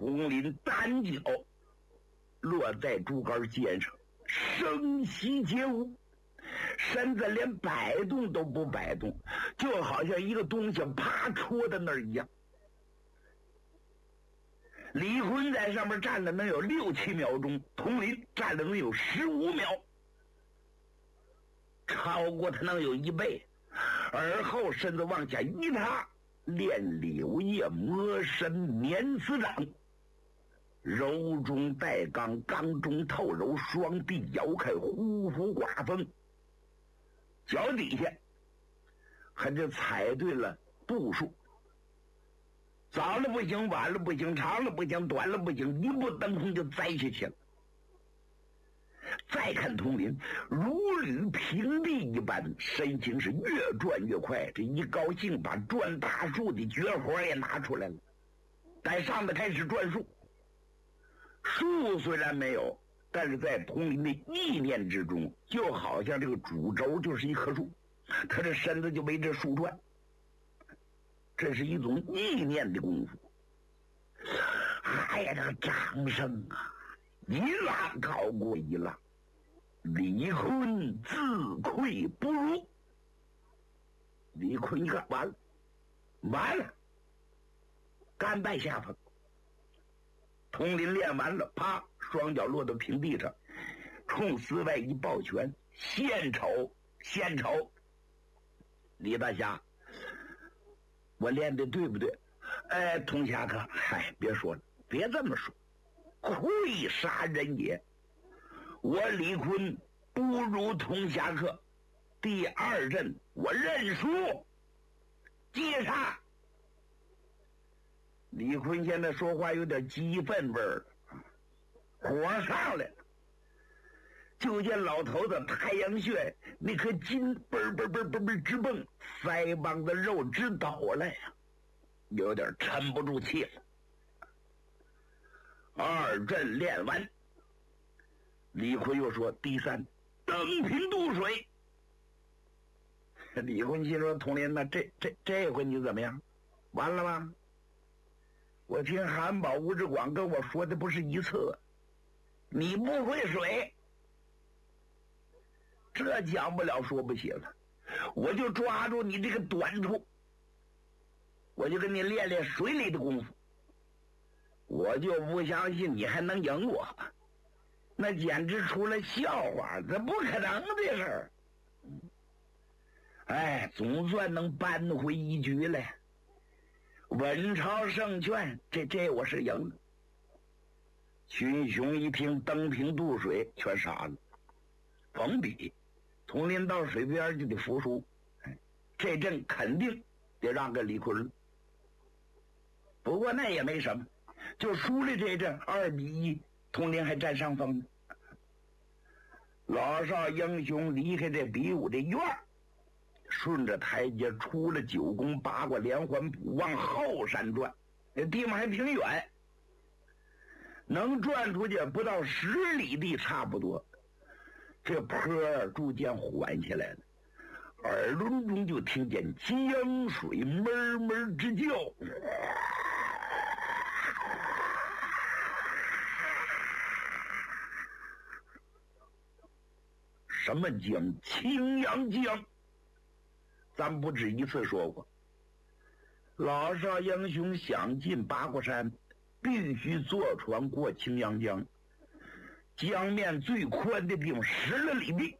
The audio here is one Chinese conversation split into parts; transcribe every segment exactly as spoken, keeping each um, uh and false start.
统领单脚落在竹竿肩上，声息皆无，身子连摆动都不摆动，就好像一个东西啪戳在那儿一样。李坤在上面站了能有六七秒钟，统领站了能有十五秒，超过他能有一倍。而后身子往下一踏，练柳叶磨身碾丝掌，柔中带刚，刚中透柔，双臂摇开，呼呼刮风。脚底下还就踩对了步数，早了不行，晚了不行，长了不行，短了不行，一步登空就栽下去了。再看统领如履平地一般，身形是越转越快，这一高兴把转大树的绝活也拿出来了，在上面开始转树。树虽然没有，但是在统领的意念之中，就好像这个主轴就是一棵树，他这身子就围着树转，这是一种意念的功夫。哎呀，这个掌声啊，一浪高过一浪，李坤自愧不如。李坤一看，完了，完了，甘拜下风。统领练完了，啪，双脚落到平地上，冲司外一抱拳，献丑，献丑。李大侠，我练的对不对？哎，童侠客，嗨，别说了，别这么说，会杀人也。我李坤不如童侠客，第二阵我认输，接杀。李坤现在说话有点激愤味儿，火上来了。就见老头子太阳穴那颗筋嘣嘣嘣嘣嘣直蹦，腮帮子肉直抖来呀，有点沉不住气了。二阵练完，李坤又说：“第三，登平渡水。”李坤心说：“统领，那这这这回你怎么样？完了吗？我听韩宝、吴志广跟我说的不是一次，你不会水，这讲不了说不起了。我就抓住你这个短处，我就跟你练练水里的功夫。我就不相信你还能赢我，那简直出了笑话，这不可能的事儿。哎，总算能扳回一局来。稳操胜券，这这我是赢了。群雄一听登平渡水，全傻了。甭比，统领到水边就得服输，这阵肯定得让给李坤了。不过那也没什么，就输了这阵二比一，统领还占上风呢。老少英雄离开这比武的院儿，顺着台阶出了九宫八卦连环谱，往后山转，那地方还挺远，能转出去不到十里地差不多。这坡逐渐缓下来了，耳朵中就听见江水哞哞直叫。什么江？青阳江。咱不止一次说过，老少英雄想进八卦山，必须坐船过青阳江。江面最宽的地方十来里地，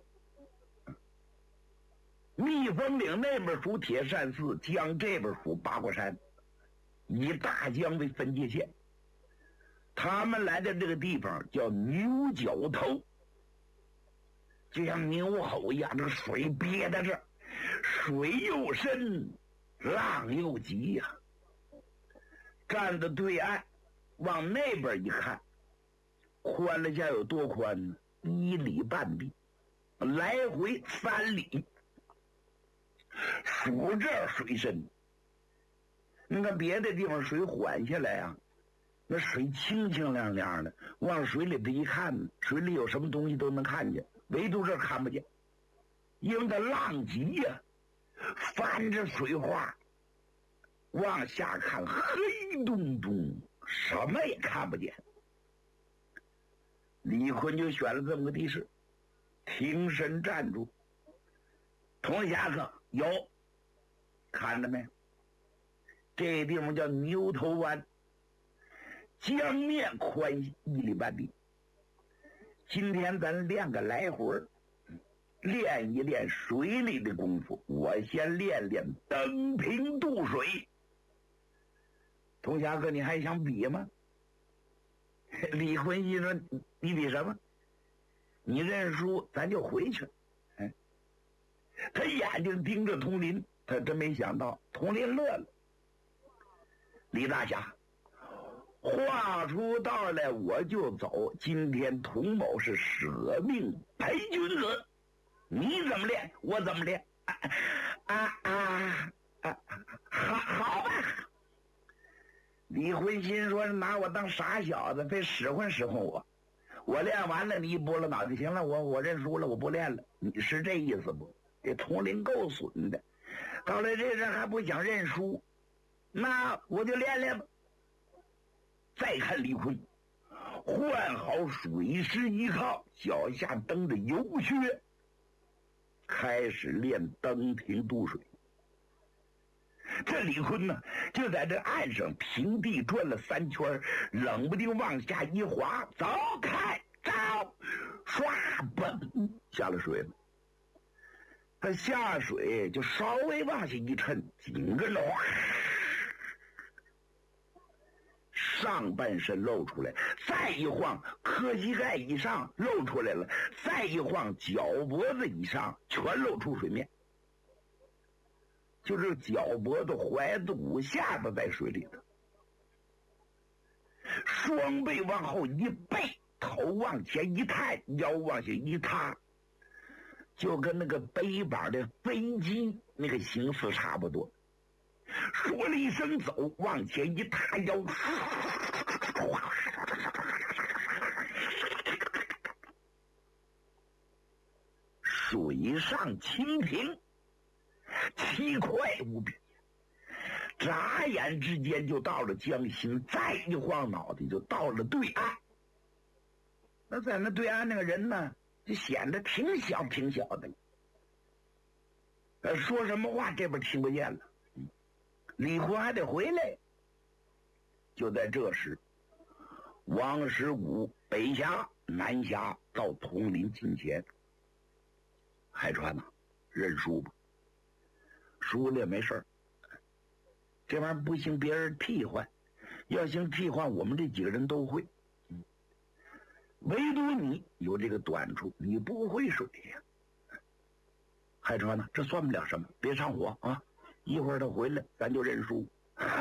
蜜蜂岭那边属铁扇寺，江这边属八卦山，以大江为分界线。他们来的这个地方叫牛角头，就像牛吼一样，这个水憋在这儿，水又深，浪又急呀、啊。站在对岸，往那边一看，宽了下有多宽呢？一里半地，来回三里。数这水深，你看别的地方水缓下来啊，那水清清亮亮的，往水里头一看，水里有什么东西都能看见，唯独这看不见，因为它浪急呀、啊，翻着水花往下看，黑洞洞什么也看不见。李坤就选了这么个地势，挺身站住。童侠客有看着没？这地方叫牛头湾，江面宽一里半地。今天咱练个来回，练一练水里的功夫。我先练练登平渡水。童侠客，你还想比吗？李坤一说：“你比什么？你认输，咱就回去。”哎，他眼睛盯着佟林，他真没想到，佟林乐了。李大侠，话出道来我就走。今天佟某是舍命陪君子，你怎么练，我怎么练。啊啊啊啊！好，好吧。李坤心说：“拿我当傻小子，非使唤使唤我。我练完了，你一拨了脑袋，行了，我我认输了，我不练了。你是这意思不？这佟林够损的，到了这阵还不想认输，那我就练练吧。”再看李坤，换好水师一靠，脚下蹬着油靴，开始练登平渡水。这李坤呢，就在这岸上平地转了三圈，冷不丁往下一滑，走开，招，唰，嘣，下了水了。他下水就稍微往下一抻，紧跟着哗，上半身露出来，再一晃，磕膝盖以上露出来了，再一晃，脚脖子以上全露出水面。就是脚脖子、踝子、骨下巴在水里头，双背往后一背，头往前一探，腰往下一塌，就跟那个背板的飞机那个形似差不多。说了一声走，往前一塌腰，水上蜻蜓，奇快无比，眨眼之间就到了江心，再一晃脑袋就到了对岸。那在那对岸那个人呢，就显得挺小挺小的，呃，说什么话这边听不见了。李坤还得回来。就在这时，王十五北下南下到统领近前，海川呐、啊，认输吧。输了也没事儿，这玩意儿不行别人替换，要行替换我们这几个人都会，嗯、唯独你有这个短处，你不会水呀。海川呢，这算不了什么，别上火啊，一会儿他回来咱就认输。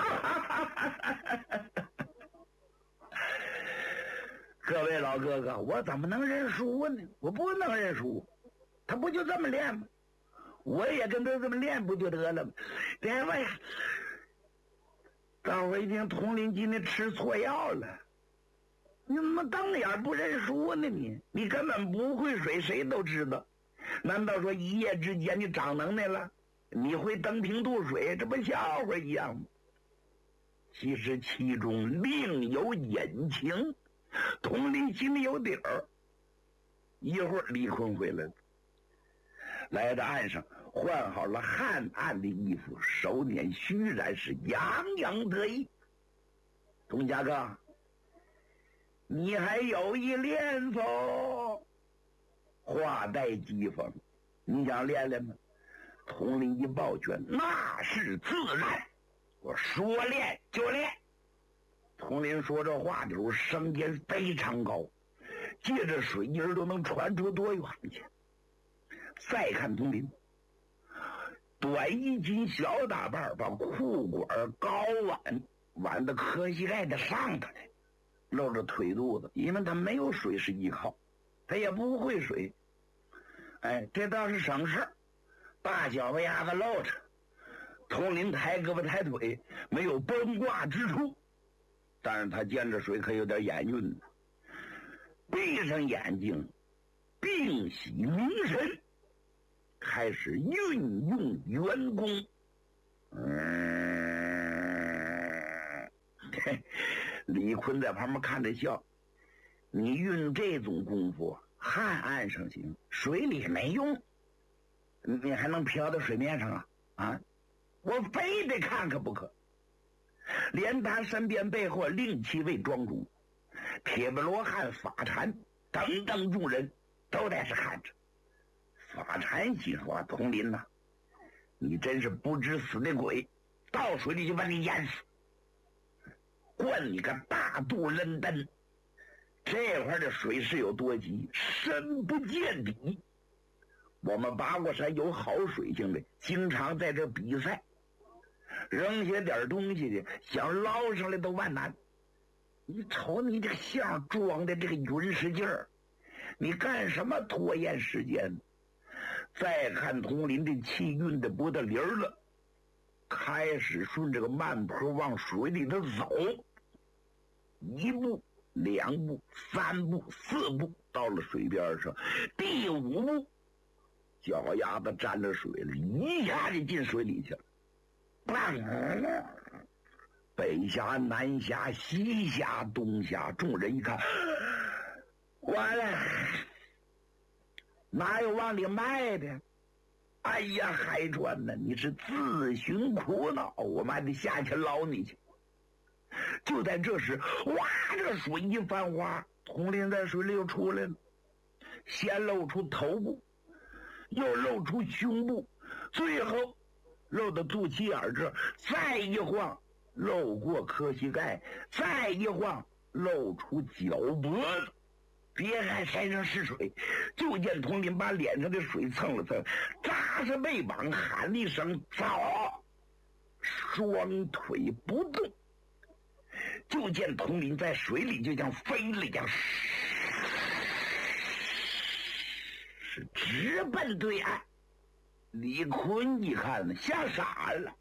各位老哥哥，我怎么能认输呢？我不能认输，他不就这么练吗？我也跟他这么练不就得了吗？别问呀，大伙一听佟林今天吃错药了，你怎么瞪眼不认输呢？你你根本不会水，谁都知道。难道说一夜之间你长能耐了？你会登平渡水，这不笑话一样吗？其实其中另有隐情，佟林心里有底儿。一会儿李坤回来了，来到岸上，换好了汉岸的衣服，手捻须髯，是洋洋得意。佟家哥，你还有一练否？话带讥讽，你想练练吗？佟林一抱拳，那是自然，我说练就练。佟林说这话的时候声音非常高，借着水音都能传出多远去。再看佟林，短衣襟小打扮，把裤管高挽挽到磕膝盖的上头来，露着腿肚子，因为他没有水是依靠，他也不会水。哎，这倒是省事，大脚丫子露着，佟林抬胳膊抬腿，没有崩挂之处。但是他见着水可有点眼晕，闭上眼睛，屏息凝神，开始运用元功。嗯， 李逵在旁边看着笑，你运这种功夫，旱岸上行，水里没用，你还能漂到水面上啊？啊，我非得看看不可。连他身边背后另七位庄主，铁布罗汉、法禅等等众人都在这看着。法禅心说：“佟林呐、啊，你真是不知死的鬼，到水里就把你淹死，灌你个大肚扔灯。这块的水势有多急，深不见底。我们八卦山有好水性的，经常在这比赛，扔下点东西的，想捞上来都万难。你瞅你这个相装的这个匀实劲儿，你干什么拖延时间？”再看佟林这气运的不得灵了，开始顺着个慢坡往水里头走，一步两步三步四步，到了水边上，第五步脚丫子沾着水了，一下就进水里去了。砰！北下南下西下东下，众人一看，完了，哪有往里卖的？哎呀，海川呐，你是自寻苦恼，我们还得下去捞你去。就在这时，哇，这水一翻花，佟林在水里又出来了，先露出头部，又露出胸部，最后露到肚脐眼这儿，再一晃露过磕膝盖，再一晃露出脚脖子。别看身上是水，就见佟林把脸上的水蹭了蹭，扎着背膀喊了一声走，双腿不动，就见佟林在水里就像飞了一样，是直奔对岸。李逵一看呢，吓傻了，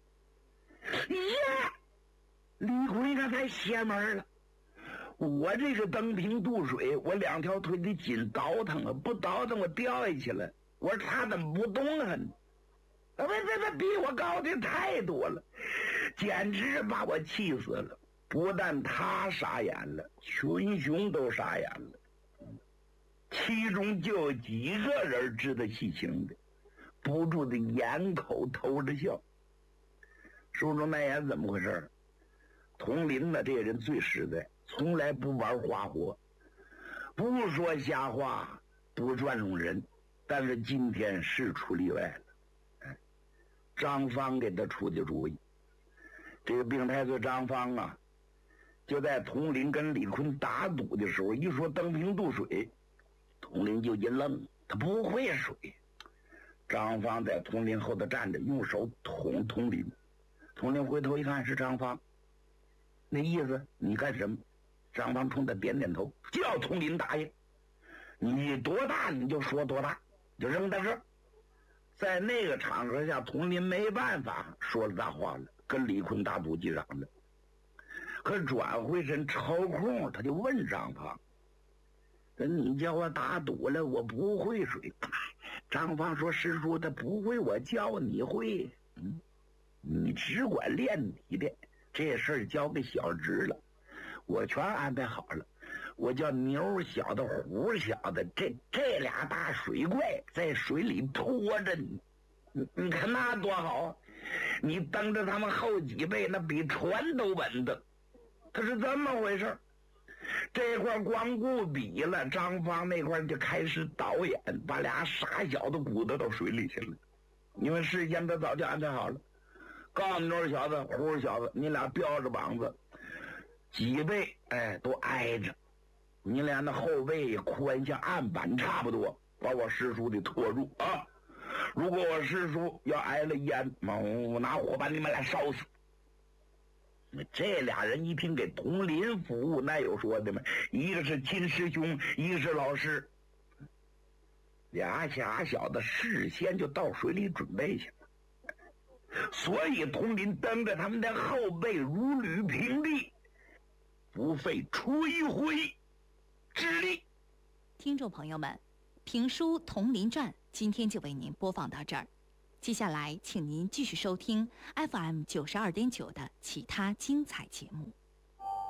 呀，李逵一看太邪门了，我这个登平渡水，我两条腿得紧倒腾啊，不倒腾我掉下去了。我说他怎么不动啊？别别别，比我高的太多了，简直把我气死了。不但他傻眼了，群雄都傻眼了。其中就有几个人知道细情的，不住的掩口偷着笑。书中难言怎么回事？佟林呢，这个人最实在，从来不玩花活，不说瞎话，不转弄人。但是今天是出例外了，张芳给他出的主意。这个病太岁张芳啊，就在佟林跟李逵打赌的时候，一说登平渡水，佟林就一愣，他不会水。张芳在佟林后头站着，用手捅佟林。佟林回头一看是张芳，那意思你干什么？张芳冲他点点头，叫佟林答应。你多大你就说多大，就扔在这儿。在那个场合下，佟林没办法说了大话了，跟李逵打赌击掌了。可转回身抽空，他就问张芳：“你叫我打赌了，我不会水。”张芳说：“师叔，他不会，我教你会。嗯，你只管练你的，这事儿交给小侄了，我全安排好了。我叫牛小子、虎小子，这这俩大水怪在水里拖着你，你你看那多好啊！你蹬着他们后几倍，那比船都稳当。”他是这么回事，这块光顾比了，张芳那块就开始导演，把俩傻小子鼓捣到水里去了。因为事先他早就安排好了，告诉牛小子、虎小子，你俩吊着膀子，脊背哎都挨着，你俩的后背宽像案板差不多，把我师叔的拖住啊！如果我师叔要挨了烟，我拿火把你们俩烧死。这俩人一听给佟林服务，那有说的吗？一个是亲师兄，一个是老师，俩傻小子事先就到水里准备去了，所以佟林蹬着他们的后背如履平地，不费吹灰之力。 听众朋友们，评书《佟林传》今天就为您播放到这儿。接下来，请您继续收听 F M 九十二点九的其他精彩节目。